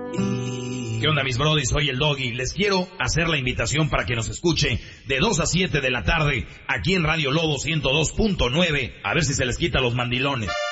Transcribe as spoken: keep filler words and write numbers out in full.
¿Qué onda, mis brodis? Soy el Doggy. Les quiero hacer la invitación para que nos escuche de dos a siete de la tarde aquí en Radio Lobo ciento dos punto nueve. A ver si se les quita los mandilones.